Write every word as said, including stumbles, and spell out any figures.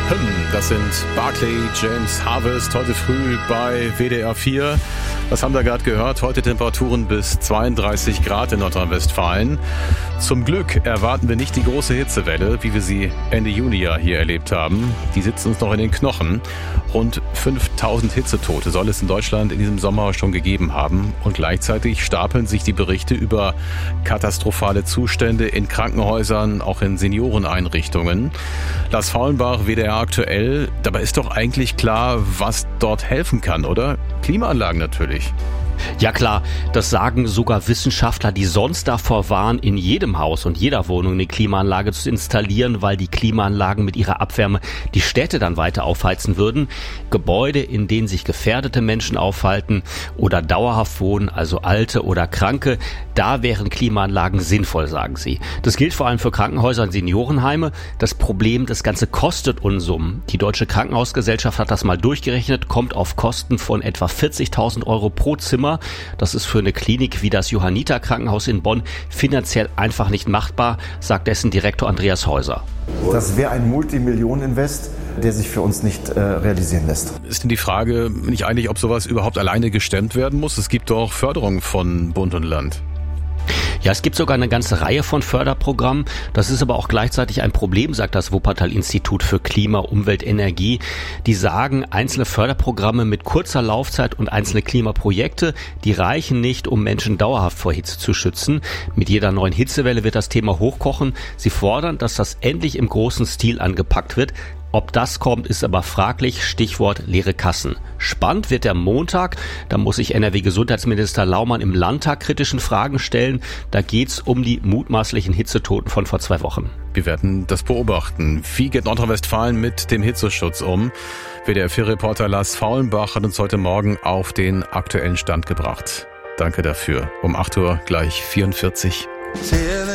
Das sind Barclay James Harvest heute früh bei W D R vier. Was haben wir gerade gehört? Heute Temperaturen bis zweiunddreißig Grad in Nordrhein-Westfalen. Zum Glück erwarten wir nicht die große Hitzewelle, wie wir sie Ende Juni ja hier erlebt haben. Die sitzt uns noch in den Knochen. Rund fünftausend Hitzetote soll es in Deutschland in diesem Sommer schon gegeben haben. Und gleichzeitig stapeln sich die Berichte über katastrophale Zustände in Krankenhäusern, auch in Senioreneinrichtungen. Lars Faulenbach, W D R aktuell. Dabei ist doch eigentlich klar, was dort helfen kann, oder? Klimaanlagen natürlich. Ja klar, das sagen sogar Wissenschaftler, die sonst davor warnen, in jedem Haus und jeder Wohnung eine Klimaanlage zu installieren, weil die Klimaanlagen mit ihrer Abwärme die Städte dann weiter aufheizen würden. Gebäude, in denen sich gefährdete Menschen aufhalten oder dauerhaft wohnen, also Alte oder Kranke, da wären Klimaanlagen sinnvoll, sagen sie. Das gilt vor allem für Krankenhäuser und Seniorenheime. Das Problem, das Ganze kostet Unsummen. Die Deutsche Krankenhausgesellschaft hat das mal durchgerechnet, kommt auf Kosten von etwa vierzigtausend Euro pro Zimmer. Das ist für eine Klinik wie das Johanniter-Krankenhaus in Bonn finanziell einfach nicht machbar, sagt dessen Direktor Andreas Häuser. Das wäre ein Multimillionen-Invest, der sich für uns nicht äh, realisieren lässt. Ist denn die Frage nicht eigentlich, ob sowas überhaupt alleine gestemmt werden muss? Es gibt doch Förderung von Bund und Land. Ja, es gibt sogar eine ganze Reihe von Förderprogrammen. Das ist aber auch gleichzeitig ein Problem, sagt das Wuppertal-Institut für Klima, Umwelt, Energie. Die sagen, einzelne Förderprogramme mit kurzer Laufzeit und einzelne Klimaprojekte, die reichen nicht, um Menschen dauerhaft vor Hitze zu schützen. Mit jeder neuen Hitzewelle wird das Thema hochkochen. Sie fordern, dass das endlich im großen Stil angepackt wird. Ob das kommt, ist aber fraglich. Stichwort leere Kassen. Spannend wird der Montag. Da muss sich N R W-Gesundheitsminister Laumann im Landtag kritischen Fragen stellen. Da geht's um die mutmaßlichen Hitzetoten von vor zwei Wochen. Wir werden das beobachten. Wie geht Nordrhein-Westfalen mit dem Hitzeschutz um? W D R vier-Reporter Lars Faulenbach hat uns heute Morgen auf den aktuellen Stand gebracht. Danke dafür. Um acht Uhr gleich vierundvierzig.